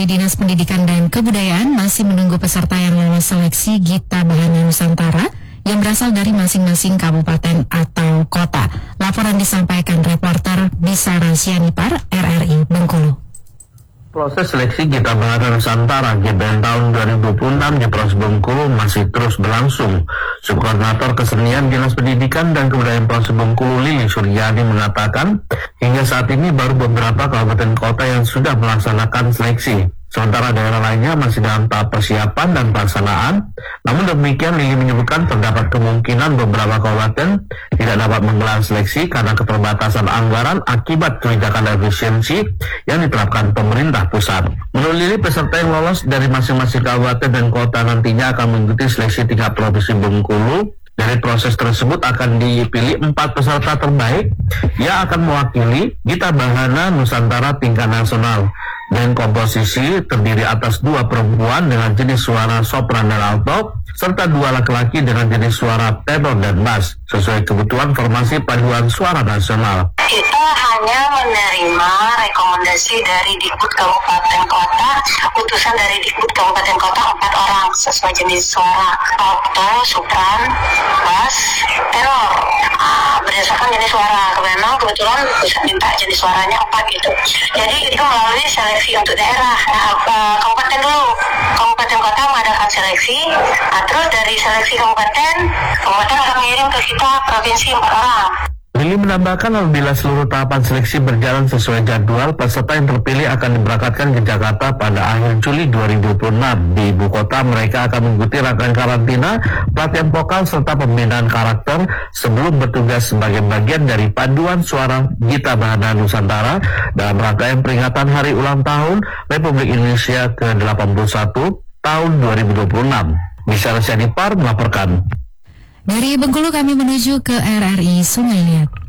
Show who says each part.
Speaker 1: Dinas Pendidikan dan Kebudayaan masih menunggu peserta yang lolos seleksi Gita Bahana Nusantara yang berasal dari masing-masing kabupaten atau kota. Laporan disampaikan reporter Bisara Sianipar, RRI Bengkulu.
Speaker 2: Proses seleksi Gita Bahana Nusantara GBN tahun 2026 di Polres Bengkulu masih terus berlangsung. Subkoordinator Kesenian Dinas Pendidikan dan Kebudayaan Polres Bengkulu Lili Suryadi mengatakan, hingga saat ini baru beberapa kabupaten kota yang sudah melaksanakan seleksi. Sementara daerah lainnya masih dalam tahap persiapan dan pelaksanaan. Namun demikian, Lili menyebutkan terdapat kemungkinan beberapa kabupaten tidak dapat menggelar seleksi karena keterbatasan anggaran akibat kebijakan efisiensi yang diterapkan pemerintah pusat. Menurut Lili, peserta yang lolos dari masing-masing kabupaten dan kota nantinya akan mengikuti seleksi tingkat provinsi Bengkulu. Dari proses tersebut akan dipilih 4 peserta terbaik yang akan mewakili Gita Bahana Nusantara tingkat nasional. Dan komposisi terdiri atas 2 perempuan dengan jenis suara sopran dan alto, serta 2 laki-laki dengan jenis suara tenor dan bass, sesuai kebutuhan formasi paduan suara nasional.
Speaker 3: Kita hanya menerima rekomendasi dari Dikbud Kabupaten Kota, utusan dari Dikbud Kabupaten Kota 4 orang sesuai jenis suara, alto, sopran, bass, tenor. Berdasarkan jenis suara, memang kebetulan bisa minta jenis suaranya 4 gitu. Jadi itu melalui seleksi untuk daerah. Kabupaten dulu, kabupaten kota mengadakan seleksi. Terus dari seleksi kabupaten akan mengirim ke kita provinsi 4 orang.
Speaker 2: Lili menambahkan, apabila seluruh tahapan seleksi berjalan sesuai jadwal, peserta yang terpilih akan diberangkatkan ke Jakarta pada akhir Juli 2026. Di ibu kota, mereka akan mengikuti rangkaian karantina, pelatihan vokal, serta pembinaan karakter sebelum bertugas sebagai bagian dari paduan suara Gita Bahana Nusantara dalam rangkaian peringatan Hari Ulang Tahun Republik Indonesia ke-81 tahun 2026. Bisara Sianipar melaporkan.
Speaker 1: Dari Bengkulu kami menuju ke RRI Sungai Liat.